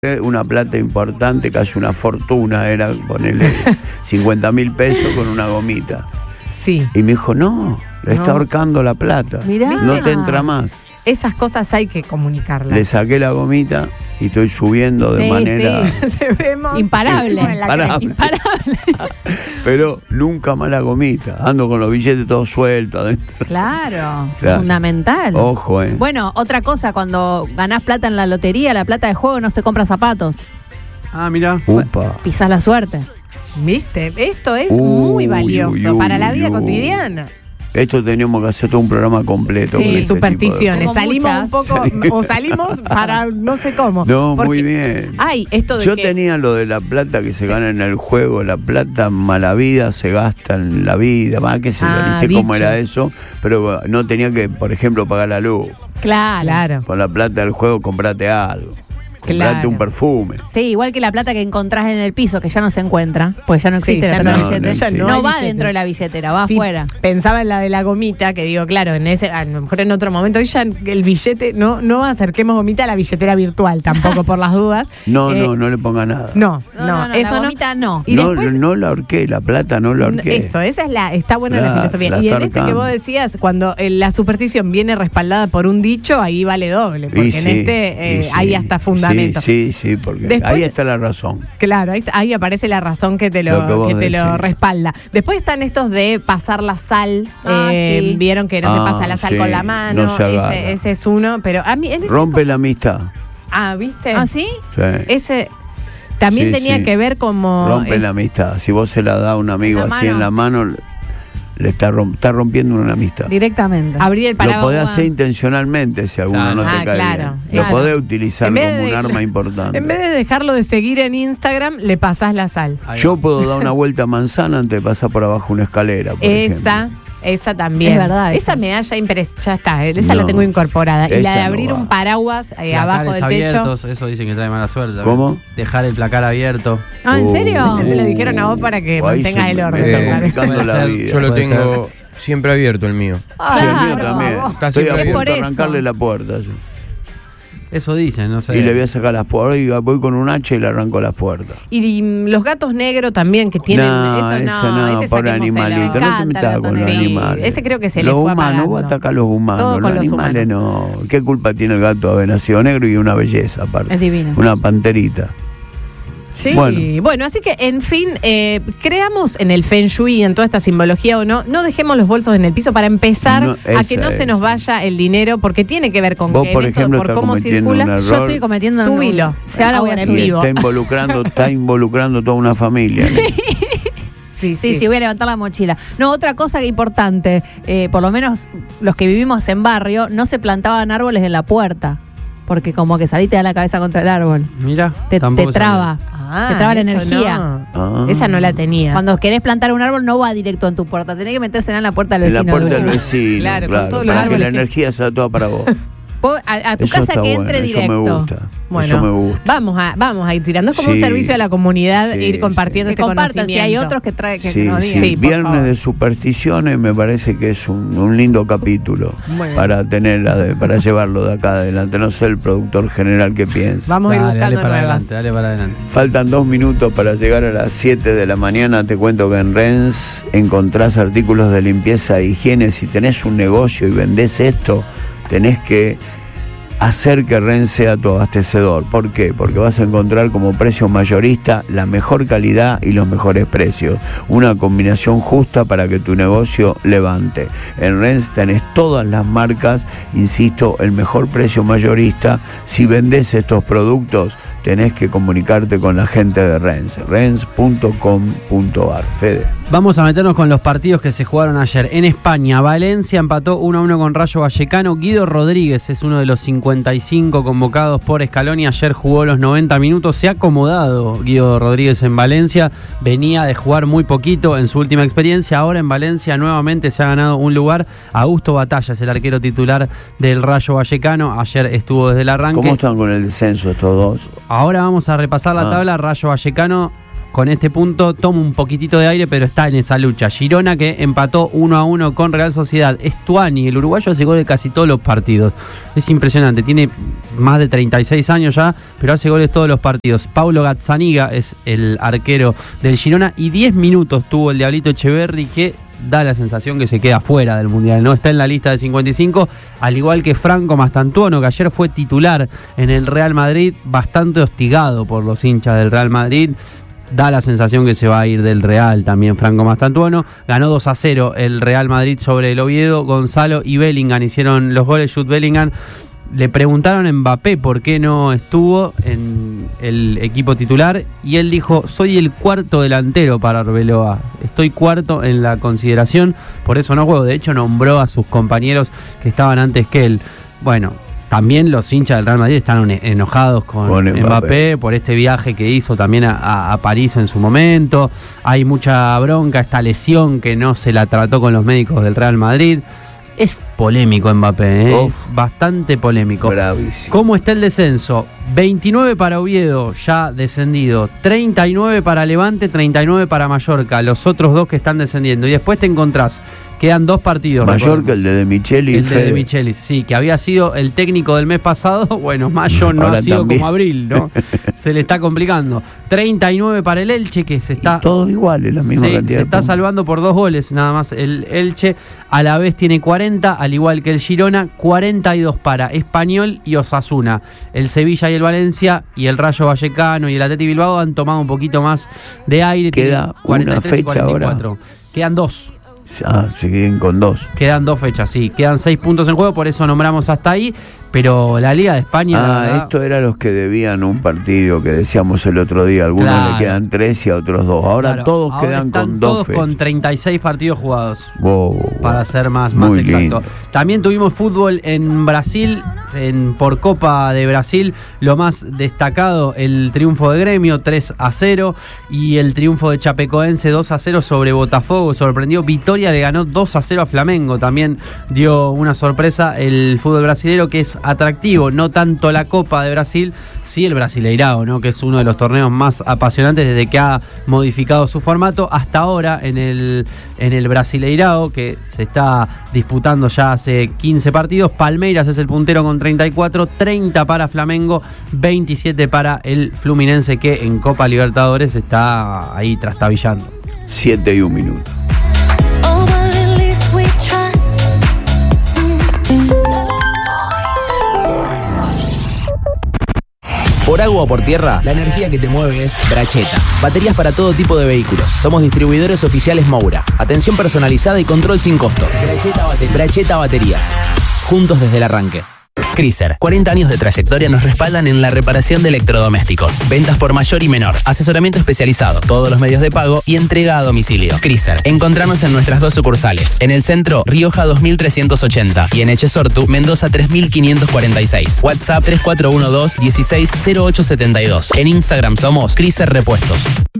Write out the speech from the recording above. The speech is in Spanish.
una plata importante, casi una fortuna, era ponerle 50.000 pesos con una gomita. Sí. Y me dijo, no, le está ahorcando la plata. Mirá. No te entra más. Esas cosas hay que comunicarlas. Le saqué la gomita y estoy subiendo de manera... Debemos imparable. Imparable. Pero nunca más la gomita. Ando con los billetes todos sueltos adentro. Claro, Claro. fundamental. Ojo, Bueno, otra cosa, cuando ganás plata en la lotería, la plata de juego no se compra zapatos. Ah, mira. Upa. Pisás la suerte. ¿Viste? Esto es Uy, muy valioso uy, para la vida uy. cotidiana. Esto teníamos que hacer todo un programa completo. Sí, con este Supersticiones. tipo de- Salimos Tengo un poco, o salimos para no sé cómo. No, Porque muy bien. Hay esto de Yo que tenía lo de la plata que se gana en el juego, la plata mala vida se gasta en la vida, más que se dice cómo dicho. era eso, pero no tenía que, por ejemplo, pagar la luz. Claro. Con la plata del juego comprate algo, comprate Claro. un perfume. Sí, igual que la plata que encontrás en el piso, que ya no se encuentra, pues ya no Sí, existe ya la plata no, de billete. no existe. No, No hay va billetes. dentro de la billetera, va Sí, afuera. pensaba en la de la gomita, que digo, claro, en ese, a lo mejor en otro momento, hoy ya el billete, no acerquemos gomita a la billetera virtual tampoco, por las dudas. No, no le ponga nada. No, No, eso la no. gomita no. Y no, después- no la ahorqué, la plata no la ahorqué. Eso, esa es está buena la Claro, filosofía. la Y en está este que ahorcando. vos decías, cuando la superstición viene respaldada por un dicho, ahí vale doble, porque Y en sí, este y sí. hay hasta fundamento. Sí, porque Después- ahí está la razón. Claro, ahí aparece la razón que te Lo que vos lo decís. respalda. Después están estos de pasar la sal. Sí. Vieron que no se Ah, pasa la sal sí, con la mano. no se agarra. Ese es uno, pero a mí en ese Rompe la amistad. ¿viste? ¿Ah, sí? Sí. Ese también Sí, tenía sí. que ver como Rompe la amistad. Si vos se la das a un amigo En la así en mano. la mano, le está rompiendo una amistad. Directamente. abrir el Lo paraguas. podés hacer intencionalmente si alguno Claro. no te cae claro. bien. Lo Claro. podés utilizar En como vez de- un arma importante. En vez de dejarlo de seguir en Instagram, le pasás la sal. Yo puedo dar una vuelta a manzana antes de pasar por abajo una escalera, por Esa también. Es verdad, Esa esa. medalla ya está, esa la No, tengo incorporada. Y la esa de no abrir va. un paraguas abajo del abiertos, techo. eso dicen que trae mala suerte. ¿Cómo? Dejar el placar abierto. Ah, ¿en serio? Ese te lo dijeron a vos para que Ahí mantengas se el me orden. está me parece. complicando Puede la ser. vida. Yo lo Puede tengo siempre abierto el mío. Sí, el mío por también. favor. Está Estoy a siempre punto por de eso. arrancarle la puerta. Yo. Eso dicen, no sé. Y le voy a sacar las puertas. Y voy con un hacha y le arranco las puertas. Y los gatos negros también que tienen ese ese pobre saquémoselo. animalito. No te Encanta metas el con gato los negro. animales. Sí, ese creo que se le los fue humanos, vos apagando. atacás a los humanos. Todo con Los los animales no. ¿Qué culpa tiene el gato de haber nacido negro y una belleza aparte? Es divino. Una panterita. Sí, Bueno. bueno, así que en fin, creamos en el Feng Shui, en toda esta simbología o no dejemos los bolsos en el piso para empezar No, a que esa no se es. nos vaya el dinero, porque tiene que ver con Vos, que por en esto, ejemplo, por estás cómo cometiendo circula. un error. Yo estoy cometiendo Subilo. Se ahora voy a Ahora en subir. vivo. Está involucrando toda una familia. Sí, Sí, voy a levantar la mochila. No, otra cosa que importante, por lo menos los que vivimos en barrio, no se plantaban árboles en la puerta, porque como que salí te da la cabeza contra el árbol. Mira, Te tampoco traba. Te traba la eso energía. no. Ah. Esa no la tenía. Cuando querés plantar un árbol no va directo en tu puerta, tenés que meterse en la puerta del En vecino. la puerta del Bruno. vecino, Claro, claro, con todos los para que la árboles que- energía sea toda para vos. Vos, a tu Eso casa está que bueno, entre eso directo. me gusta. Bueno, Eso me gusta. vamos a ir tirando. Es como Sí, un servicio a la comunidad, sí, ir compartiendo Que este compartan, conocimiento. si hay otros que traen que Sí, no sí. digan. Sí, por Viernes favor. de supersticiones me parece que es un lindo capítulo Bueno. para para llevarlo de acá adelante. No sé el productor general que piensa. Vamos a ir Dale buscando para nuevas. adelante, dale para adelante. Faltan 2 minutos para llegar a las 7 de la mañana. Te cuento que en Renz encontrás artículos de limpieza e higiene. Si tenés un negocio y vendés esto, tenés que hacer que Renz sea tu abastecedor. ¿Por qué? Porque vas a encontrar como precio mayorista la mejor calidad y los mejores precios. Una combinación justa para que tu negocio levante. En Renz tenés todas las marcas, insisto, el mejor precio mayorista. Si vendés estos productos, tenés que comunicarte con la gente de Renz. Renz.com.ar. Fede. Vamos a meternos con los partidos que se jugaron ayer. En España, Valencia empató 1-1 con Rayo Vallecano. Guido Rodríguez es uno de los 55 convocados por Scaloni. Ayer jugó los 90 minutos. Se ha acomodado Guido Rodríguez en Valencia. Venía de jugar muy poquito en su última experiencia. Ahora en Valencia nuevamente se ha ganado un lugar. Augusto Batalla es el arquero titular del Rayo Vallecano. Ayer estuvo desde el arranque. ¿Cómo están con el descenso estos dos? Ahora vamos a repasar la tabla. Rayo Vallecano con este punto toma un poquitito de aire, pero está en esa lucha. Girona, que empató 1-1 con Real Sociedad. Stuani, el uruguayo, hace gol de casi todos los partidos. Es impresionante, tiene más de 36 años ya, pero hace goles todos los partidos. Paulo Gazzaniga es el arquero del Girona y 10 minutos tuvo el Diablito Echeverri, que da la sensación que se queda fuera del Mundial. No está en la lista de 55, al igual que Franco Mastantuono, que ayer fue titular en el Real Madrid, bastante hostigado por los hinchas del Real Madrid. Da la sensación que se va a ir del Real también Franco Mastantuono. Ganó 2-0 el Real Madrid sobre el Oviedo. Gonzalo y Bellingham hicieron los goles. Jude Bellingham. Le preguntaron a Mbappé por qué no estuvo en el equipo titular y él dijo: soy el cuarto delantero para Arbeloa, estoy cuarto en la consideración, por eso no juego. De hecho, nombró a sus compañeros que estaban antes que él. Bueno, también los hinchas del Real Madrid están enojados con Mbappé por este viaje que hizo también a París en su momento. Hay mucha bronca, esta lesión que no se la trató con los médicos del Real Madrid. Es polémico Mbappé, es bastante polémico. Bravísimo. ¿Cómo está el descenso? 29 para Oviedo, ya descendido. 39 para Levante, 39 para Mallorca. Los otros dos que están descendiendo. Y después te encontrás, quedan 2 partidos. Mallorca, el de Micheli. El de Michelis, sí, que había sido el técnico del mes pasado. Bueno, mayo no ahora ha sido también. como abril, ¿no? Se le está complicando. 39 para el Elche, que se está... Y todos iguales, la misma cantidad. Se está salvando por 2 goles, nada más el Elche. A la vez tiene 40, al igual que el Girona. 42 para Español y Osasuna. El Sevilla y el Valencia y el Rayo Vallecano y el Atleti Bilbao han tomado un poquito más de aire. Queda 43 una fecha y 44. ahora. Quedan 2. Siguen con 2. Quedan 2 fechas, sí. Quedan 6 puntos en juego, por eso nombramos hasta ahí. Pero la Liga de España... Esto era los que debían un partido que decíamos el otro día. Algunos Claro. le quedan 3 y a otros 2. Ahora Claro, todos ahora quedan están con 2 todos fechas. con 36 partidos jugados. Wow. Para ser más Muy exacto. lindo. También tuvimos fútbol en Brasil, por Copa de Brasil. Lo más destacado, el triunfo de Gremio 3-0 y el triunfo de Chapecoense 2-0 sobre Botafogo. Sorprendió. Vitória le ganó 2-0 a Flamengo. También dio una sorpresa el fútbol brasilero, que es atractivo. No tanto la Copa de Brasil, sí el Brasileirao, ¿no? Que es uno de los torneos más apasionantes desde que ha modificado su formato. Hasta ahora en el Brasileirao, que se está disputando ya hace 15 partidos, Palmeiras es el puntero con 34, 30 para Flamengo, 27 para el Fluminense, que en Copa Libertadores está ahí trastabillando. 7 y 1 minuto. Por agua o por tierra, la energía que te mueve es Bracheta. Baterías para todo tipo de vehículos. Somos distribuidores oficiales Moura. Atención personalizada y control sin costo. Bracheta Baterías. Juntos desde el arranque. Chrysler, 40 años de trayectoria nos respaldan en la reparación de electrodomésticos. Ventas por mayor y menor, asesoramiento especializado, todos los medios de pago y entrega a domicilio. Chrysler, encontrarnos en nuestras 2 sucursales. En el centro, Rioja 2380 y en Echesortu, Mendoza 3546. WhatsApp 3412 160872. En Instagram somos Chrysler Repuestos.